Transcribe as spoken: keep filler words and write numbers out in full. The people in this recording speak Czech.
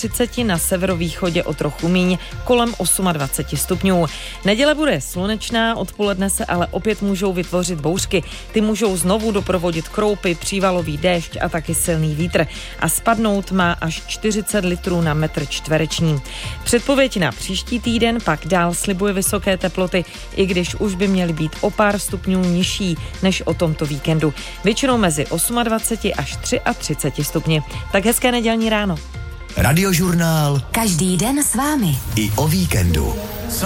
třicet, na severovýchodě o trochu míň, kolem dvacet osm stupňů. Neděle bude slunečná, odpoledne se ale opět můžou vytvořit bouřky. Ty můžou znovu doprovodit kroupy, přívalový déšť a taky silný vítr. A spadnout má až čtyřicet litrů na metr čtvereční. Předpověď na příští týden pak dál slibuje vysoké teploty, i když už by měly být o pár stupňů nižší než o tomto víkendu. Většinou mezi dvacet osm až třicet tři stupni. Tak hezké nedělní ráno. Radiožurnál. Každý den s vámi. I o víkendu.